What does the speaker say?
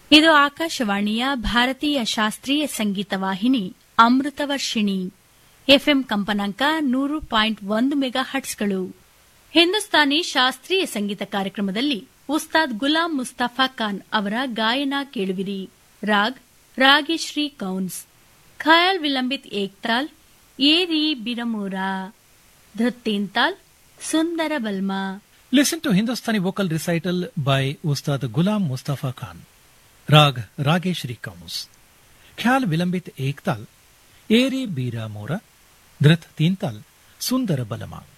ಇದು ಆಕಾಶವಾಣಿಯ ಭಾರತೀಯ ಶಾಸ್ತ್ರೀಯ ಸಂಗೀತ ವಾಹಿನಿ ಅಮೃತವರ್ಷಿಣಿ. ಎಫ್ಎಂ ಕಂಪನಾಂಕ 100.1 ಮೆಗಾ ಹಟ್ಸ್ಗಳು. ಹಿಂದೂಸ್ತಾನಿ ಶಾಸ್ತ್ರೀಯ ಸಂಗೀತ ಕಾರ್ಯಕ್ರಮದಲ್ಲಿ ಉಸ್ತಾದ್ ಗುಲಾಂ ಮುಸ್ತಫಾ ಖಾನ್ ಅವರ ಗಾಯನ ಕೇಳುವಿರಿ. ರಾಗ್ ರಾಗೇಶ್ರೀ ಕೌನ್ಸ್. ಖಯಾಲ್ ವಿಲಂಬಿತ್ ಏಕ್ತಾಲ್ ಏರಿ ಬಿರಮೂರಾ. ಧೃತ್ತೇಂತಾಲ್ ಸುಂದರ ಬಲ್ಮಾ. Listen to Hindustani vocal recital by Ustad Ghulam Mustafa Khan. Rag Rageshri Kaunus. Khyal Vilambit Ektal Eri Bira Mora. Dhrit Teental Sundara Balama.